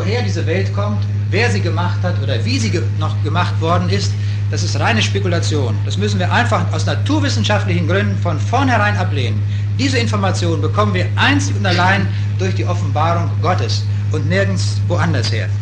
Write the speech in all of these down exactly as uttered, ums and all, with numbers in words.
woher diese Welt kommt, wer sie gemacht hat oder wie sie ge noch gemacht worden ist, das ist reine Spekulation. Das müssen wir einfach aus naturwissenschaftlichen Gründen von vornherein ablehnen. Diese Information bekommen wir einzig und allein durch die Offenbarung Gottes und nirgends woanders her.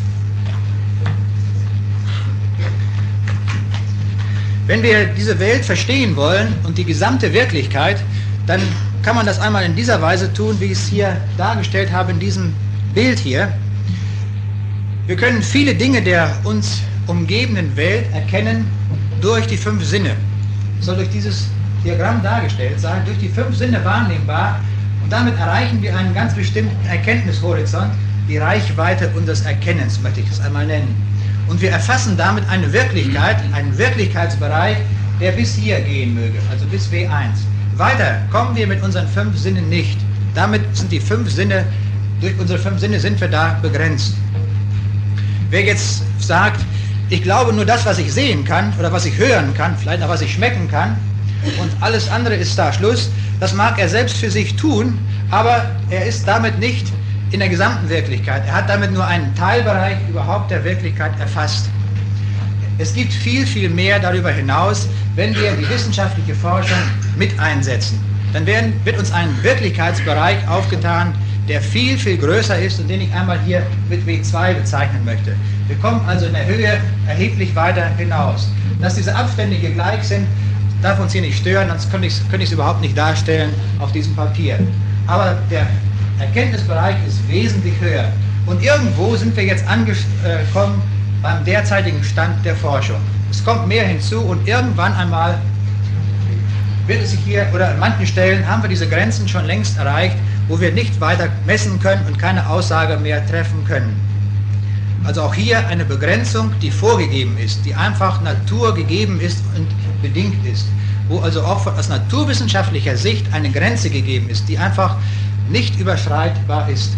Wenn wir diese Welt verstehen wollen und die gesamte Wirklichkeit, dann kann man das einmal in dieser Weise tun, wie ich es hier dargestellt habe in diesem Bild hier. Wir können viele Dinge der uns umgebenden Welt erkennen durch die fünf Sinne. Das soll durch dieses Diagramm dargestellt sein, durch die fünf Sinne wahrnehmbar, und damit erreichen wir einen ganz bestimmten Erkenntnishorizont, die Reichweite unseres Erkennens, möchte ich es einmal nennen. Und wir erfassen damit eine Wirklichkeit, einen Wirklichkeitsbereich, der bis hier gehen möge, also bis W eins. Weiter kommen wir mit unseren fünf Sinnen nicht. Damit sind die fünf Sinne, durch unsere fünf Sinne sind wir da begrenzt. Wer jetzt sagt, ich glaube nur das, was ich sehen kann oder was ich hören kann, vielleicht auch was ich schmecken kann, und alles andere ist da Schluss, das mag er selbst für sich tun, aber er ist damit nicht in der gesamten Wirklichkeit. Er hat damit nur einen Teilbereich überhaupt der Wirklichkeit erfasst. Es gibt viel, viel mehr darüber hinaus, wenn wir die wissenschaftliche Forschung mit einsetzen. Dann werden, wird uns ein Wirklichkeitsbereich aufgetan, der viel, viel größer ist und den ich einmal hier mit W zwei bezeichnen möchte. Wir kommen also in der Höhe erheblich weiter hinaus. Dass diese Abstände hier gleich sind, darf uns hier nicht stören, sonst könnte ich es könnte ich es überhaupt nicht darstellen auf diesem Papier. Aber der Erkenntnisbereich ist wesentlich höher. Und irgendwo sind wir jetzt angekommen beim derzeitigen Stand der Forschung. Es kommt mehr hinzu und irgendwann einmal wird es sich hier, oder an manchen Stellen haben wir diese Grenzen schon längst erreicht, wo wir nicht weiter messen können und keine Aussage mehr treffen können. Also auch hier eine Begrenzung, die vorgegeben ist, die einfach naturgegeben ist und bedingt ist, wo also auch aus naturwissenschaftlicher Sicht eine Grenze gegeben ist, die einfach nicht überschreitbar ist.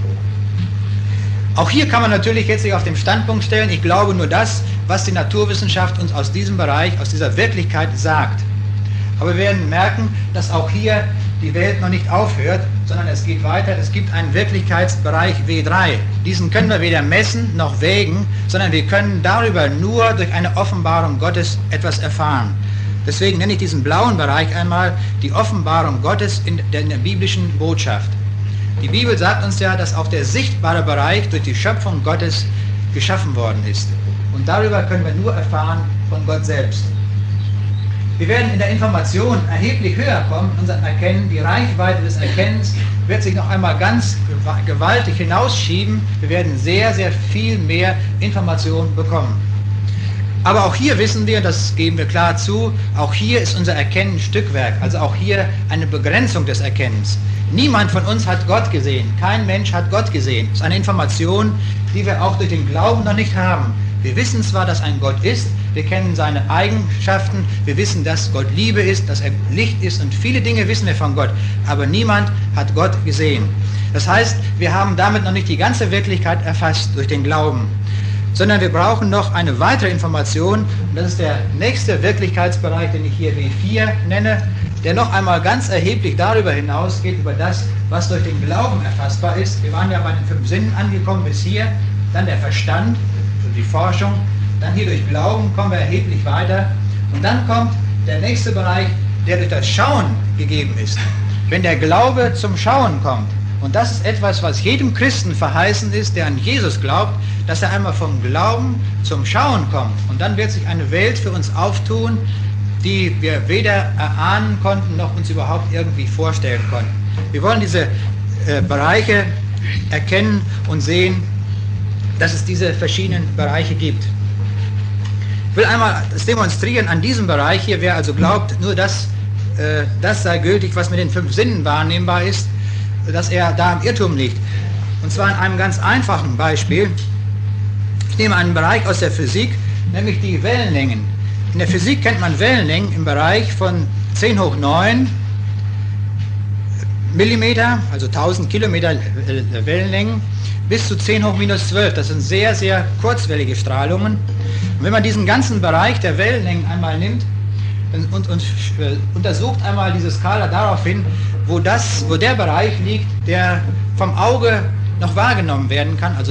Auch hier kann man natürlich jetzt sich auf den Standpunkt stellen, ich glaube nur das, was die Naturwissenschaft uns aus diesem Bereich, aus dieser Wirklichkeit sagt. Aber wir werden merken, dass auch hier die Welt noch nicht aufhört, sondern es geht weiter. Es gibt einen Wirklichkeitsbereich W drei. Diesen können wir weder messen noch wägen, sondern wir können darüber nur durch eine Offenbarung Gottes etwas erfahren. Deswegen nenne ich diesen blauen Bereich einmal die Offenbarung Gottes in der, in der biblischen Botschaft. Die Bibel sagt uns ja, dass auch der sichtbare Bereich durch die Schöpfung Gottes geschaffen worden ist. Und darüber können wir nur erfahren von Gott selbst. Wir werden in der Information erheblich höher kommen in unserem Erkennen. Die Reichweite des Erkennens wird sich noch einmal ganz gewaltig hinausschieben. Wir werden sehr, sehr viel mehr Informationen bekommen. Aber auch hier wissen wir, das geben wir klar zu, auch hier ist unser Erkennen Stückwerk, also auch hier eine Begrenzung des Erkennens. Niemand von uns hat Gott gesehen, kein Mensch hat Gott gesehen. Das ist eine Information, die wir auch durch den Glauben noch nicht haben. Wir wissen zwar, dass ein Gott ist, wir kennen seine Eigenschaften, wir wissen, dass Gott Liebe ist, dass er Licht ist und viele Dinge wissen wir von Gott, aber niemand hat Gott gesehen. Das heißt, wir haben damit noch nicht die ganze Wirklichkeit erfasst durch den Glauben, sondern wir brauchen noch eine weitere Information, und das ist der nächste Wirklichkeitsbereich, den ich hier W vier nenne, der noch einmal ganz erheblich darüber hinausgeht, über das, was durch den Glauben erfassbar ist. Wir waren ja bei den fünf Sinnen angekommen bis hier, dann der Verstand, die Forschung, dann hier durch Glauben kommen wir erheblich weiter und dann kommt der nächste Bereich, der durch das Schauen gegeben ist. Wenn der Glaube zum Schauen kommt, und das ist etwas, was jedem Christen verheißen ist, der an Jesus glaubt, dass er einmal vom Glauben zum Schauen kommt und dann wird sich eine Welt für uns auftun, die wir weder erahnen konnten, noch uns überhaupt irgendwie vorstellen konnten. Wir wollen diese äh, Bereiche erkennen und sehen, dass es diese verschiedenen Bereiche gibt. Ich will einmal das demonstrieren an diesem Bereich hier, wer also glaubt, nur das, äh, das sei gültig, was mit den fünf Sinnen wahrnehmbar ist, dass er da im Irrtum liegt. Und zwar in einem ganz einfachen Beispiel. Ich nehme einen Bereich aus der Physik, nämlich die Wellenlängen. In der Physik kennt man Wellenlängen im Bereich von zehn hoch neun Millimeter, also tausend Kilometer Wellenlängen, bis zu zehn hoch minus zwölf. Das sind sehr, sehr kurzwellige Strahlungen. Und wenn man diesen ganzen Bereich der Wellenlängen einmal nimmt und, und äh, untersucht einmal diese Skala darauf hin, wo, das, wo der Bereich liegt, der vom Auge noch wahrgenommen werden kann, also